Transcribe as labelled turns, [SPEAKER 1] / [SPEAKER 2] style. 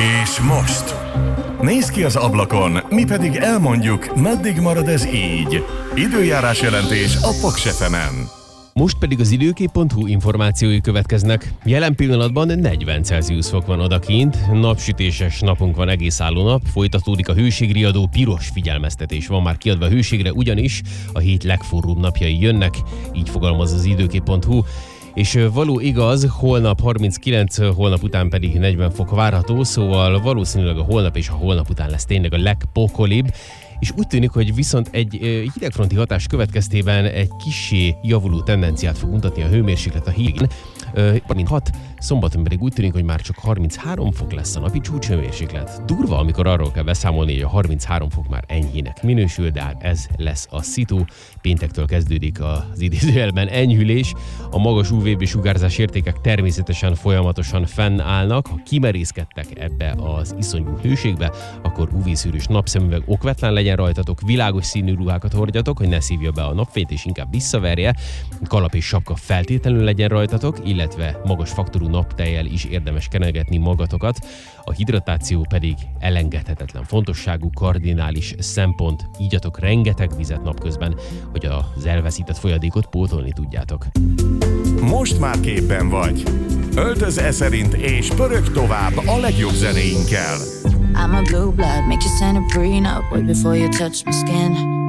[SPEAKER 1] És most? Nézz ki az ablakon, mi pedig elmondjuk, meddig marad ez így. Időjárás jelentés a Paks FM-en.
[SPEAKER 2] Most pedig az időkép.hu információi következnek. Jelen pillanatban 40 Celsius fok van odakint, napsütéses napunk van egész álló nap, folytatódik a hőségriadó, piros figyelmeztetés van már kiadva a hőségre, ugyanis a hét legforróbb napjai jönnek, így fogalmaz az időkép.hu. És való igaz, holnap 39, holnap után pedig 40 fok várható, szóval valószínűleg a holnap és a holnap után lesz tényleg a legpokolibb, és úgy tűnik, hogy viszont egy hidegfronti hatás következtében egy kissé javuló tendenciát fog mutatni a hőmérséklet a héten. 36, szombaton pedig úgy tűnik, hogy már csak 33 fok lesz a napi csúcshőmérséklet. Durva, amikor arról kell beszámolni, hogy a 33 fok már enyhének minősül, de hát ez lesz a szitu. Péntektől kezdődik az idézőjelben enyhülés. A magas UVB sugárzás értékek természetesen folyamatosan fennállnak. Ha kimerészkedtek ebbe az iszonyú hőségbe, akkor UV-szűrős napszemüveg okvetlen legyen rajtatok, világos színű ruhákat hordjatok, hogy ne szívja be a napfényt és inkább visszaverje. Kalap és sapka feltétlenül legyen rajtatok, illetve magas faktorú naptejjel is érdemes kenegetni magatokat. A hidratáció pedig elengedhetetlen fontosságú, kardinális szempont. Ígyatok rengeteg vizet napközben, hogy az elveszített folyadékot pótolni tudjátok.
[SPEAKER 1] Most már képben vagy. Öltöz szerint és pörög tovább a legjobb zenéinkkel.
[SPEAKER 3] I'm a blue blood, make you sign a prenup way before you touch my skin.